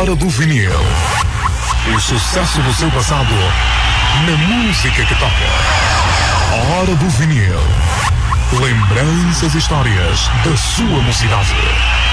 Hora do vinil. O sucesso do seu passado na música que toca. Hora do vinil. Lembranças e histórias da sua mocidade.